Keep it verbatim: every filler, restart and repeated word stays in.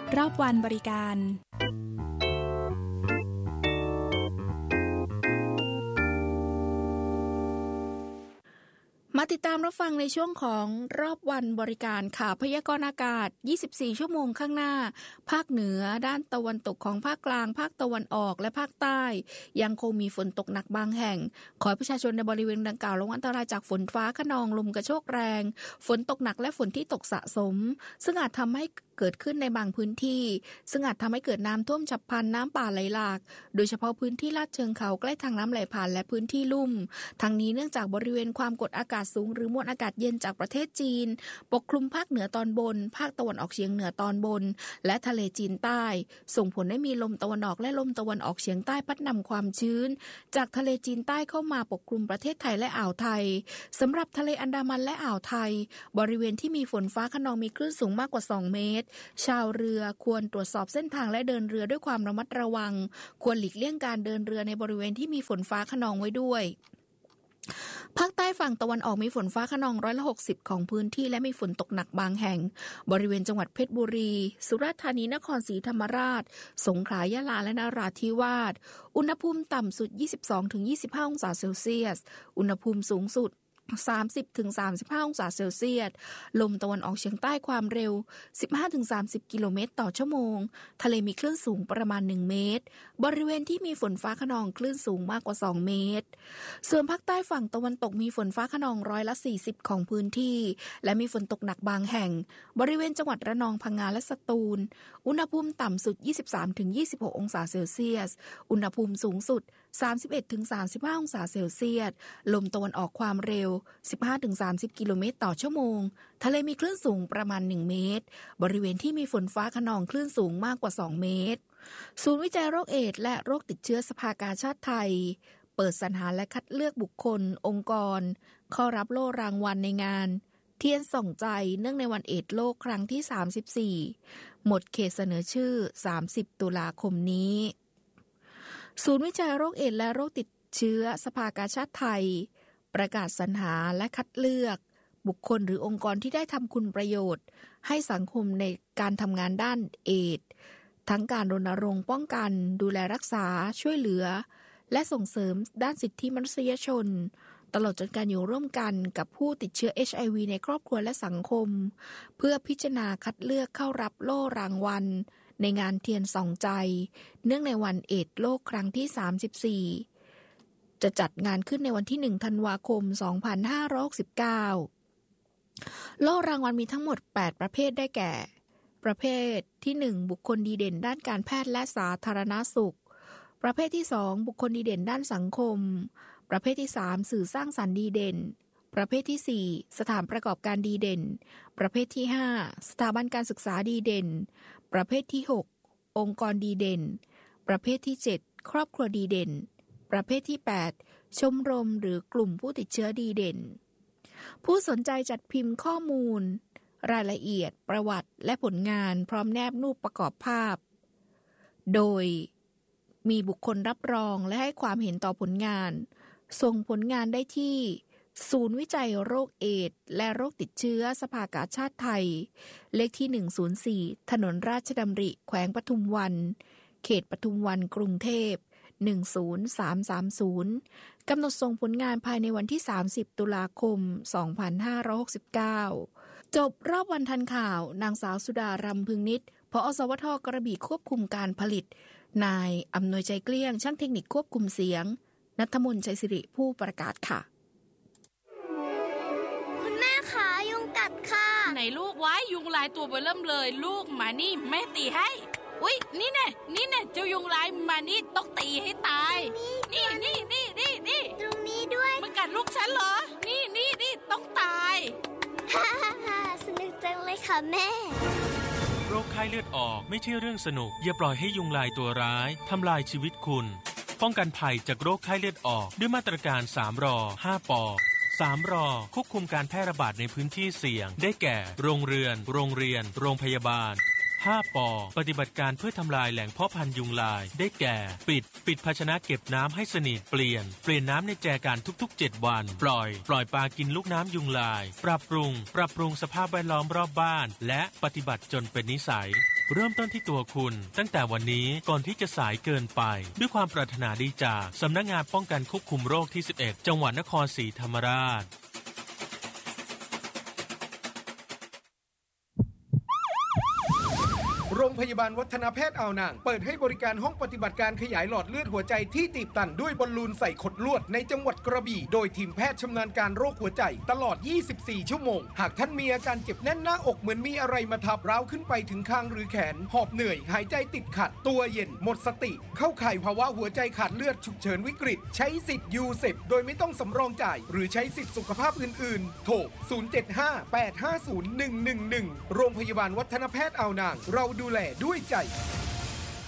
รอบวันบริการมาติดตามรับฟังในช่วงของรอบวันบริการค่ะพยากรณ์อากาศยี่สิบสี่ชั่วโมงข้างหน้าภาคเหนือด้านตะวันตกของภาคกลางภาคตะวันออกและภาคใต้ยังคงมีฝนตกหนักบางแห่งขอให้ประชาชนในบริเวณดังกล่าวระวังอันตรายจากฝนฟ้าคะนองลมกระโชกแรงฝนตกหนักและฝนที่ตกสะสมซึ่งอาจทำให้เกิดขึ้นในบางพื้นที่ซึ่งอาจทำให้เกิดน้ำท่วมฉับพลันน้ำป่าไหลหลากโดยเฉพาะพื้นที่ลาดเชิงเขาใกล้ทางน้ำไหลผ่านและพื้นที่ลุ่มทั้งนี้เนื่องจากบริเวณความกดอากาศสูงหรือมวลอากาศเย็นจากประเทศจีนปกคลุมภาคเหนือตอนบนภาคตะวันออกเฉียงเหนือตอนบนและทะเลจีนใต้ส่งผลให้มีลมตะวันออกและลมตะวันออกเฉียงใต้พัดนำความชื้นจากทะเลจีนใต้เข้ามาปกคลุมประเทศไทยและอ่าวไทยสำหรับทะเลอันดามันและอ่าวไทยบริเวณที่มีฝนฟ้าคะนองมีคลื่นสูงมากกว่าสองเมตรชาวเรือควรตรวจสอบเส้นทางและเดินเรือด้วยความระมัดระวังควรหลีกเลี่ยงการเดินเรือในบริเวณที่มีฝนฟ้าคะนองไว้ด้วยภาคใต้ฝั่งตะวันออกมีฝนฟ้าคะนองร้อยละหกสิบของพื้นที่และมีฝนตกหนักบางแห่งบริเวณจังหวัดเพชรบุรีสุราษฎร์ธานีนครศรีธรรมราชสงขลายะลาและนราธิวาสอุณหภูมิต่ำสุด ยี่สิบสองถึงยี่สิบห้า องศาเซลเซียสอุณหภูมิสูงสุดสามสิบถึงสามสิบห้า องศาเซลเซียสลมตะวันออกเฉียงใต้ความเร็ว สิบห้าถึงสามสิบ กิโลเมตรต่อชั่วโมงทะเลมีคลื่นสูงประมาณหนึ่งเมตรบริเวณที่มีฝนฟ้าคะนองคลื่นสูงมากกว่าสองเมตรส่วนภาคใต้ฝั่งตะวันตกมีฝนฟ้าคะนองร้อยละสี่สิบของพื้นที่และมีฝนตกหนักบางแห่งบริเวณจังหวัดระนองพังงาและสตูลอุณหภูมิต่ำสุด ยี่สิบสามถึงยี่สิบหก องศาเซลเซียสอุณหภูมิสูงสุด สามสิบเอ็ดถึงสามสิบห้า องศาเซลเซียสลมตะวันออกความเร็ว สิบห้าถึงสามสิบ กิโลเมตรต่อชั่วโมงทะเลมีคลื่นสูงประมาณหนึ่งเมตรบริเวณที่มีฝนฟ้าคะนองคลื่นสูงมากกว่าสองเมตรศูนย์วิจัยโรคเอดส์และโรคติดเชื้อสภากาชาดไทยเปิดสรรหาและคัดเลือกบุคคลองค์กรเข้ารับโล่รางวัลในงานเทียนส่องใจเนื่องในวันเอดส์โลกครั้งที่สามสิบสี่หมดเขตเสนอชื่อสามสิบตุลาคมนี้ศูนย์วิจัยโรคเอดส์และโรคติดเชื้อสภากาชาดไทยประกาศสรรหาและคัดเลือกบุคคลหรือองค์กรที่ได้ทำคุณประโยชน์ให้สังคมในการทำงานด้านเอดส์ทั้งการรณรงค์ป้องกันดูแลรักษาช่วยเหลือและส่งเสริมด้านสิทธิมนุษยชนตลอดจนการอยู่ร่วมกันกับผู้ติดเชื้อ เอช ไอ วี ในครอบครัวและสังคมเพื่อพิจารณาคัดเลือกเข้ารับโล่รางวัลในงานเทียนส่องใจเนื่องในวันเอดส์โลกครั้งที่สามสิบสี่จะจัดงานขึ้นในวันที่หนึ่งธันวาคมสองพันห้าร้อยหกสิบเก้าโล่รางวัลมีทั้งหมดแปดประเภทได้แก่ประเภทที่หนึ่งบุคคลดีเด่นด้านการแพทย์และสาธารณสุขประเภทที่สองบุคคลดีเด่นด้านสังคมประเภทที่สามสื่อสร้างสรรค์ดีเด่นประเภทที่สี่สถานประกอบการดีเด่นประเภทที่ห้าสถาบันการศึกษาดีเด่นประเภทที่หกองค์กรดีเด่นประเภทที่เจ็ดครอบครัวดีเด่นประเภทที่แปดชมรมหรือกลุ่มผู้ติดเชื้อดีเด่นผู้สนใจจัดพิมพ์ข้อมูลรายละเอียดประวัติและผลงานพร้อมแนบรูปประกอบภาพโดยมีบุคคลรับรองและให้ความเห็นต่อผลงานส่งผลงานได้ที่ศูนย์วิจัยโรคเอดส์และโรคติดเชื้อสภากาชาดไทยเลขที่หนึ่งศูนย์สี่ถนนราชดำริแขวงปทุมวันเขตปทุมวันกรุงเทพหนึ่งศูนย์สามสามศูนย์กำหนดส่งผลงานภายในวันที่สามสิบตุลาคมสองพันห้าร้อยหกสิบเก้าจบรอบวันทันข่าวนางสาวสุดารำพึงนิตผอ.สวท.กระบี่ควบคุมการผลิตนายอำนวยใจเกลี้ยงช่างเทคนิคควบคุมเสียงณัฐมนต์ชัยสิริผู้ประกาศค่ะคุณแม่คะยุงกัดค่ะไหนลูกไว้ยุงลายตัวเบอเริ่มเลยลูกมานี่แม่ตีให้อุ๊ยนี่แน่นี่แน่เจ้ายุงลายมานี่ต้องตีให้ตายนี่นี่นี่นี่นี่ตรงนี้ด้วยมันกัดลูกฉันเหรอนี่นี่นี่ต้องตายฮ่าฮ่าฮ่าสนุกจังเลยค่ะแม่โรคไข้เลือดออกไม่ใช่เรื่องสนุกอย่าปล่อยให้ยุงลายตัวร้ายทำลายชีวิตคุณป้องกันภัยจากโรคไข้เลือดออกด้วยมาตรการสามรอห้าปอสามรอควบคุมการแพร่ระบาดในพื้นที่เสี่ยงได้แก่โรงเรือนโรงเรียนโรงพยาบาลห้า ป. ปฏิบัติการเพื่อทำลายแหล่งเพาะพันธุ์ยุงลายได้แก่ปิดปิดภาชนะเก็บน้ำให้สนิทเปลี่ยนเปลี่ยนน้ำในแจกันทุกๆเจ็ดวันปล่อยปล่อยปลากินลูกน้ำยุงลายปรับปรุงปรับปรุงสภาพแวดล้อมรอบบ้านและปฏิบัติจนเป็นนิสัยเริ่มต้นที่ตัวคุณตั้งแต่วันนี้ก่อนที่จะสายเกินไปด้วยความปรารถนาดีจากสำนักงานป้องกันควบคุมโรคที่สิบเอ็ดจังหวัดนครศรีธรรมราชโรงพยาบาลวัฒนแพทย์อ่าวนางเปิดให้บริการห้องปฏิบัติการขยายหลอดเลือดหัวใจที่ตีบตันด้วยบอลลูนใส่ขดลวดในจังหวัดกระบี่โดยทีมแพทย์ชำนาญการโรคหัวใจตลอดยี่สิบสี่ชั่วโมงหากท่านมีอาการเจ็บแน่นหน้าอกเหมือนมีอะไรมาทับร้าวขึ้นไปถึงคางหรือแขนหอบเหนื่อยหายใจติดขัดตัวเย็นหมดสติเข้าข่ายภาวะหัวใจขาดเลือดฉุกเฉินวิกฤตใช้สิทธิ์ยูเซปโดยไม่ต้องสำรองจ่ายหรือใช้สิทธิสุขภาพอื่นๆโทรศูนย์ เจ็ด ห้า แปด ห้า ศูนย์ หนึ่ง หนึ่ง หนึ่งโรงพยาบาลวัฒนแพทย์อ่าวนางเราดูแลด้วยใจ